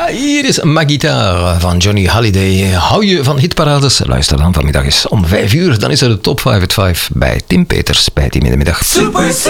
Hier is Ma Guitar van Johnny Hallyday. Hou je van hitparades? Luister dan vanmiddag eens om 5 uur. Dan is er de Top 5 at 5 bij Tim Peters bij Tim in de middag.